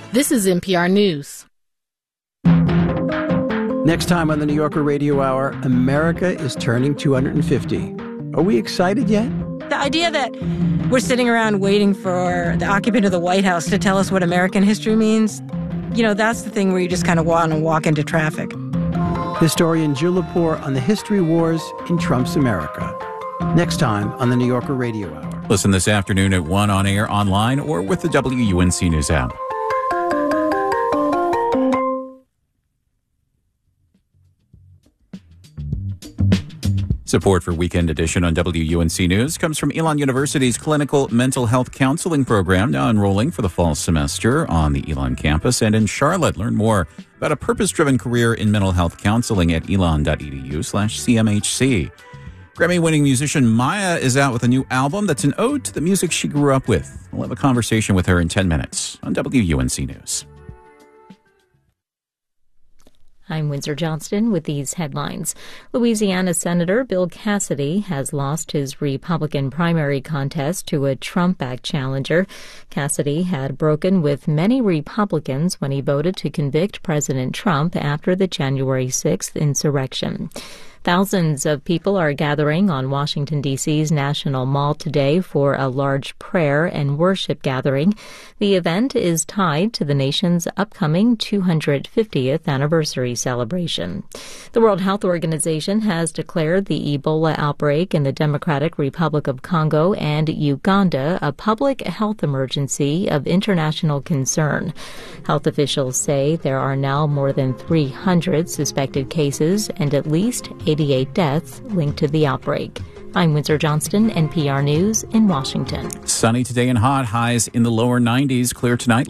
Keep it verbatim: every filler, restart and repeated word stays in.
This is N P R News. Next time on the New Yorker Radio Hour, America is turning two hundred fifty. Are we excited yet? The idea that we're sitting around waiting for the occupant of the White House to tell us what American history means, you know, that's the thing where you just kind of want to walk into traffic. Historian Jill Lepore on the history wars in Trump's America. Next time on the New Yorker Radio Hour. Listen this afternoon at one on air, online, or with the W U N C News app. Support for Weekend Edition on W U N C News comes from Elon University's Clinical Mental Health Counseling Program, now enrolling for the fall semester on the Elon campus and in Charlotte. Learn more about a purpose-driven career in mental health counseling at elon.edu slash CMHC. Grammy-winning musician Maya is out with a new album that's an ode to the music she grew up with. We'll have a conversation with her in ten minutes on W U N C News. I'm Windsor Johnston with these headlines. Louisiana Senator Bill Cassidy has lost his Republican primary contest to a Trump-backed challenger. Cassidy had broken with many Republicans when he voted to convict President Trump after the January sixth insurrection. Thousands of people are gathering on Washington, D C's National Mall today for a large prayer and worship gathering. The event is tied to the nation's upcoming two hundred fiftieth anniversary celebration. The World Health Organization has declared the Ebola outbreak in the Democratic Republic of Congo and Uganda a public health emergency of international concern. Health officials say there are now more than three hundred suspected cases and at least eighty-eight deaths linked to the outbreak. I'm Windsor Johnston, N P R News in Washington. Sunny today and hot, highs in the lower nineties, clear tonight.